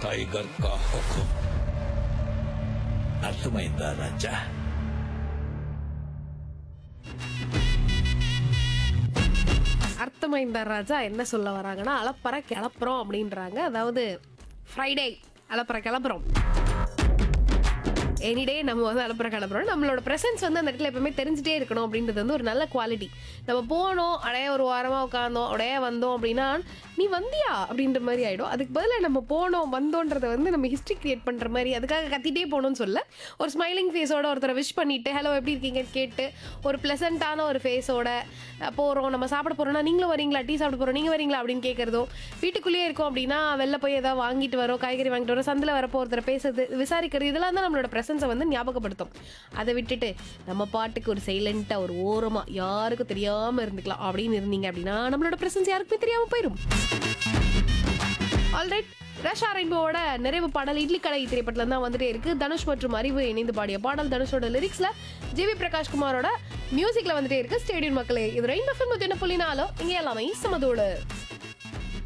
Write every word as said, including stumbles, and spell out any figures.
Tiger का हुक्म अर्थमैंदा राजा. அர்த்தமைந்த ராஜா என்ன சொல்ல வராங்கன்னா, அலப்பற கிளப்புறோம் அப்படின்றாங்க. அதாவது ஃப்ரைடே அலப்பற கிளப்புறோம். எனிடே நம்ம வந்து அலப்பற கிளப்புறோம். நம்மளோட ப்ரெசன்ஸ் வந்து அந்த இடத்துல எப்பவுமே தெரிஞ்சுட்டே இருக்கணும் அப்படின்றது வந்து ஒரு நல்ல குவாலிட்டி. நம்ம போனோம், அடைய ஒரு வாரமாக உட்காந்தோம், உடைய வந்தோம் அப்படின்னா, நீ வந்தியா அப்படின்ற மாதிரி ஆகிடும். அதுக்கு பதிலாக நம்ம போனோம் வந்தோன்றதை வந்து நம்ம ஹிஸ்ட்ரி கிரியேட் பண்ணுற மாதிரி, அதுக்காக கத்திட்டே போகணும்னு சொல்ல, ஒரு ஸ்மைலிங் ஃபேஸோட ஒருத்தரை விஷ் பண்ணிவிட்டு ஹலோ எப்படி இருக்கீங்கன்னு கேட்டு ஒரு ப்ளசண்ட்டான ஒரு ஃபேஸோட போகிறோம். நம்ம சாப்பிட போகிறோம்னா நீங்களும் வரீங்களா, டீ சாப்பிட போகிறோம் நீங்கள் வரீங்களா அப்படின்னு கேட்குறதும், வீட்டுக்குள்ளேயே இருக்கோம் அப்படின்னா வெளில போய் ஏதாவது வாங்கிட்டு வரோம், காய்கறி வாங்கிட்டு வரோம், சந்தில் வரப்போ ஒருத்தரை பேசுறது, விசாரிக்கிறது, இதெல்லாம் தான் நம்மளோட ப்ரெசன்ஸை வந்து ஞாபகப்படுத்தும். அதை விட்டுட்டு நம்ம பாட்டுக்கு ஒரு சைலண்ட்டாக ஒரு ஓரமாக யாருக்கும் தெரியாமல் இருந்துக்கலாம் அப்படின்னு இருந்தீங்க அப்படின்னா நம்மளோட ப்ரெசன்ஸ் யாருக்குமே தெரியாமல் போயிடும். ஆல்ரைட், ரஷா ரெயின்போவோட நிறைவு பாடல் இட்லி கடை திரைப்படத்துல தான் வந்துட்டே இருக்கு. தனுஷ் மற்றும் அறிவு இணைந்து பாடிய பாடல். தனுஷோட லிரிக்ஸ்ல ஜிவி பிரகாஷ் குமாரோட மியூசிக்ல வந்துட்டே இருக்கு. ஸ்டேடியம் மக்களே, இது ரெயின்போ எஃப்எம் நூற்றி ஒன்று புள்ளி நாலு, இங்கே எல்லாமே சமதோடு.